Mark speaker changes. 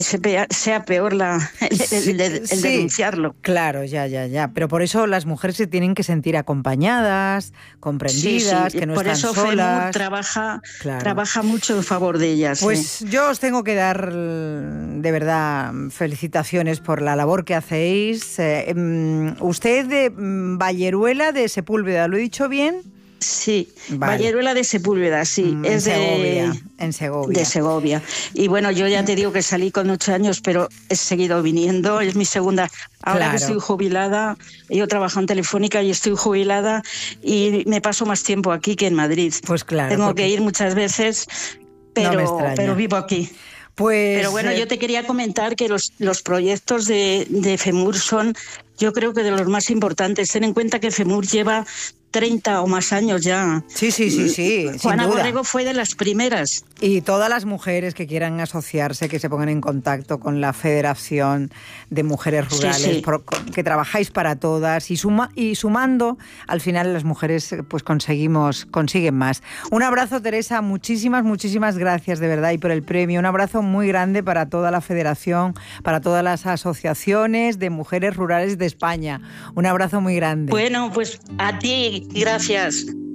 Speaker 1: sea peor el
Speaker 2: Sí,
Speaker 1: denunciarlo.
Speaker 2: claro, ya. Pero por eso las mujeres se tienen que sentir acompañadas, comprendidas,
Speaker 1: Sí,
Speaker 2: que no
Speaker 1: por
Speaker 2: están
Speaker 1: eso FEMUR
Speaker 2: solas. Claro.
Speaker 1: trabaja mucho en favor de ellas.
Speaker 2: Pues yo os tengo que dar de verdad felicitaciones por la labor que hacéis. Usted de Valleruela de Sepúlveda, ¿lo he dicho bien?
Speaker 1: Sí,
Speaker 2: Vale.
Speaker 1: Valleruela de Sepúlveda, sí,
Speaker 2: En
Speaker 1: es
Speaker 2: Segovia, en
Speaker 1: de
Speaker 2: Segovia.
Speaker 1: Segovia. Y bueno, yo ya te digo que salí con 8 años, pero he seguido viniendo, es mi segunda. Ahora que estoy
Speaker 2: Claro,
Speaker 1: jubilada, yo trabajo en Telefónica y estoy jubilada y me paso más tiempo aquí que en Madrid.
Speaker 2: pues claro,
Speaker 1: Tengo que
Speaker 2: porque
Speaker 1: ir muchas veces,
Speaker 2: no me
Speaker 1: pero
Speaker 2: extraña.
Speaker 1: vivo aquí. Pero
Speaker 2: Pues
Speaker 1: bueno, yo te quería comentar que los proyectos de FEMUR son, yo creo que de los más importantes. Ten en cuenta que FEMUR lleva 30 o más años ya.
Speaker 2: sí, sin
Speaker 1: Juana
Speaker 2: duda.
Speaker 1: Borrego fue de las primeras.
Speaker 2: Y todas las mujeres que quieran asociarse, que se pongan en contacto con la Federación de Mujeres
Speaker 1: Sí,
Speaker 2: Rurales,
Speaker 1: sí.
Speaker 2: que trabajáis para todas y sumando, al final las mujeres pues consiguen más. Un abrazo, Teresa, muchísimas gracias de verdad y por el premio. Un abrazo muy grande para toda la Federación, para todas las asociaciones de mujeres rurales de España. Un abrazo muy grande.
Speaker 1: Bueno, pues a ti, gracias.